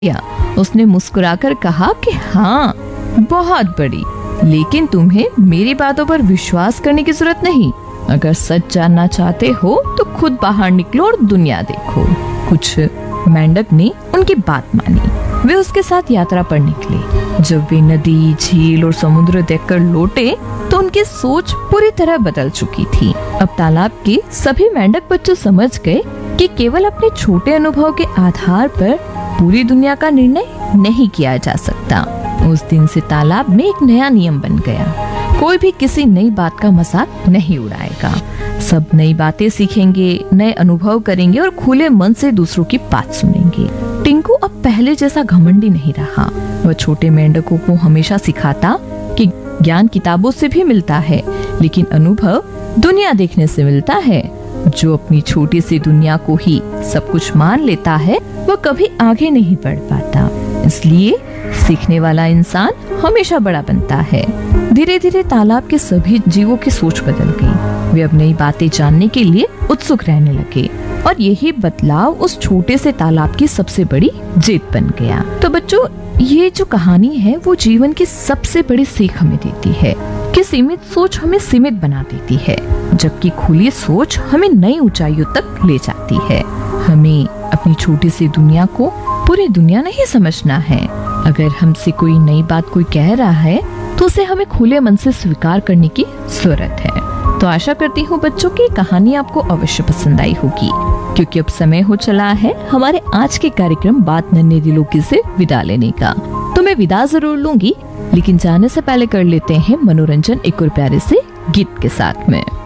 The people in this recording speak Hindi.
या उसने मुस्कुराकर कहा कि हाँ, बहुत बड़ी, लेकिन तुम्हें मेरी बातों पर विश्वास करने की जरूरत नहीं। अगर सच जानना चाहते हो तो खुद बाहर निकलो और दुनिया देखो। कुछ मेंढक ने उनकी बात मानी। वे उसके साथ यात्रा पर निकले। जब वे नदी, झील और समुद्र देखकर लौटे तो उनकी सोच पूरी तरह बदल चुकी थी। अब तालाब के सभी मेंढक बच्चों समझ गए कि केवल अपने छोटे अनुभव के आधार पर पूरी दुनिया का निर्णय नहीं किया जा सकता। उस दिन से तालाब में एक नया नियम बन गया। कोई भी किसी नई बात का मजाक नहीं उड़ाएगा। सब नई बातें सीखेंगे, नए अनुभव करेंगे और खुले मन से दूसरों की बात सुनेंगे। टिंकू अब पहले जैसा घमंडी नहीं रहा। वह छोटे मेंढकों को हमेशा सिखाता कि ज्ञान किताबों से भी मिलता है, लेकिन अनुभव दुनिया देखने से मिलता है। जो अपनी छोटी सी दुनिया को ही सब कुछ मान लेता है, वह कभी आगे नहीं बढ़ पाता। इसलिए सीखने वाला इंसान हमेशा बड़ा बनता है। धीरे धीरे तालाब के सभी जीवों की सोच बदल गई। वे अब नई बातें जानने के लिए उत्सुक रहने लगे और यही बदलाव उस छोटे से तालाब की सबसे बड़ी जीत बन गया। तो बच्चों, ये जो कहानी है वो जीवन की सबसे बड़ी सीख हमें देती है कि सीमित सोच हमें सीमित बना देती है, जबकि खुली सोच हमें नई ऊंचाइयों तक ले जाती है। हमें अपनी छोटी सी दुनिया को पूरी दुनिया नहीं समझना है। अगर हमसे कोई नई बात कोई कह रहा है तो उसे हमें खुले मन से स्वीकार करने की जरूरत है। तो आशा करती हूँ बच्चों की कहानी आपको अवश्य पसंद आई होगी, क्योंकि अब समय हो चला है हमारे आज के कार्यक्रम बात नन्हे दिलों की से विदा लेने का। तो मैं विदा जरूर लूंगी, लेकिन जाने से पहले कर लेते हैं मनोरंजन एक और प्यारे से गीत के साथ में।